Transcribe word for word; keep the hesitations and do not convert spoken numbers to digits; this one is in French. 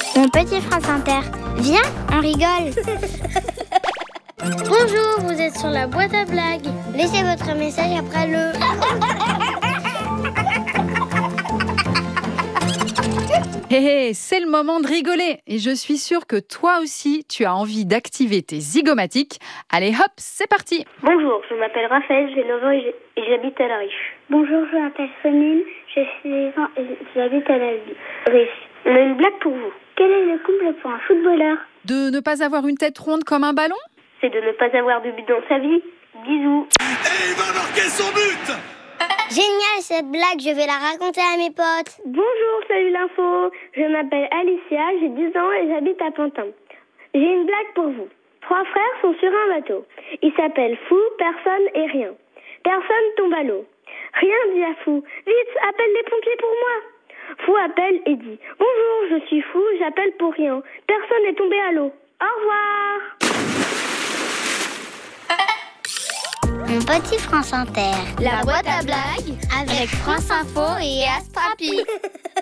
Mon petit France Inter, viens, on rigole. Bonjour, vous êtes sur la boîte à blagues. Laissez votre message après le... Hé hé, c'est le moment de rigoler. Et je suis sûre que toi aussi, tu as envie d'activer tes zygomatiques. Allez hop, c'est parti. Bonjour, je m'appelle Raphaël, j'ai neuf ans et j'habite à La Riche. Bonjour, je m'appelle Sonine, j'ai six ans et j'habite à La Riche. On a une blague pour vous. Quel est le comble pour un footballeur? De ne pas avoir une tête ronde comme un ballon? C'est de ne pas avoir de but dans sa vie. Bisous. Et il va marquer son but! Génial cette blague, je vais la raconter à mes potes. Bonjour, salut l'info. Je m'appelle Alicia, j'ai dix ans et j'habite à Pantin. J'ai une blague pour vous. Trois frères sont sur un bateau. Ils s'appellent Fou, Personne et Rien. Personne tombe à l'eau. Rien dit à Fou. Vite, appelle les pompiers pour moi. Fou appelle et dit « Bonjour, je suis Fou, j'appelle pour rien. Personne n'est tombé à l'eau. Au revoir !» Mon petit France Inter, La boîte à blagues avec France Info et Astrapi.